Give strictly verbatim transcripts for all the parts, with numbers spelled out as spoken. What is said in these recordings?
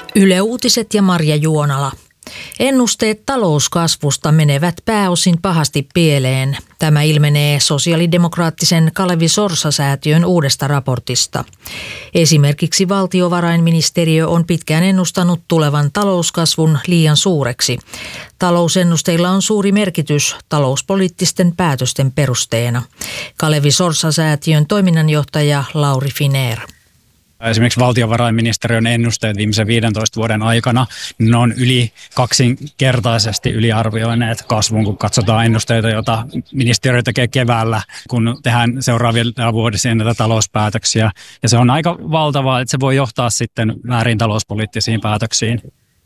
Yle Uutiset ja Marja Juonala. Ennusteet talouskasvusta menevät pääosin pahasti pieleen. Tämä ilmenee sosiaalidemokraattisen Kalevi Sorsa-säätiön uudesta raportista. Esimerkiksi valtiovarainministeriö on pitkään ennustanut tulevan talouskasvun liian suureksi. Talousennusteilla on suuri merkitys talouspoliittisten päätösten perusteena. Kalevi Sorsa-säätiön toiminnanjohtaja Lauri Finnair. Esimerkiksi valtiovarainministeriön ennusteet viimeisen viidentoista vuoden aikana, ne on yli kaksinkertaisesti yliarvioineet kasvun, kun katsotaan ennusteita, joita ministeriö tekee keväällä, kun tehdään seuraavia vuodisia näitä talouspäätöksiä. Ja se on aika valtavaa, että se voi johtaa sitten väärin talouspoliittisiin päätöksiin.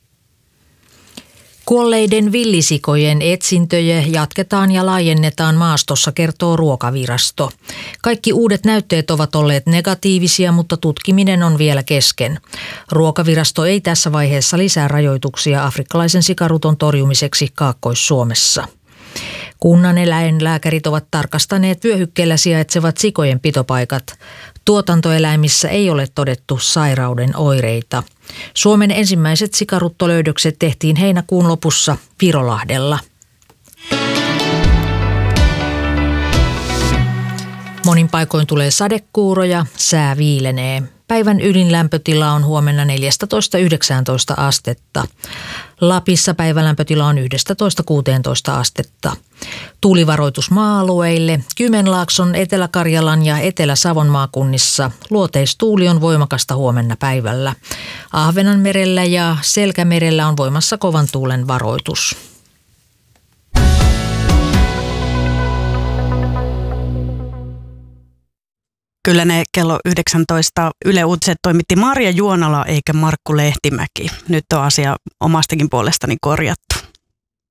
Kuolleiden villisikojen etsintöjä jatketaan ja laajennetaan maastossa, kertoo Ruokavirasto. Kaikki uudet näytteet ovat olleet negatiivisia, mutta tutkiminen on vielä kesken. Ruokavirasto ei tässä vaiheessa lisää rajoituksia afrikkalaisen sikaruton torjumiseksi Kaakkois-Suomessa. Kunnan eläinlääkärit ovat tarkastaneet vyöhykkeellä sijaitsevat sikojen pitopaikat. Tuotantoeläimissä ei ole todettu sairauden oireita. Suomen ensimmäiset sikaruttolöydökset tehtiin heinäkuun lopussa Virolahdella. Monin paikoin tulee sadekuuroja, sää viilenee. Päivän ylin lämpötila on huomenna neljätoista yhdeksäntoista astetta. Lapissa päivälämpötila on yksitoista kuusitoista astetta. Tuulivaroitus maa-alueille. Kymenlaakson, Etelä-Karjalan ja Etelä-Savon maakunnissa luoteistuuli on voimakasta huomenna päivällä. Ahvenanmerellä ja Selkämerellä on voimassa kovan tuulen varoitus. Kyllä ne kello yhdeksäntoista Yle Uutiset toimitti Marja Juonala eikä Markku Lehtimäki. Nyt on asia omastakin puolestani korjattu.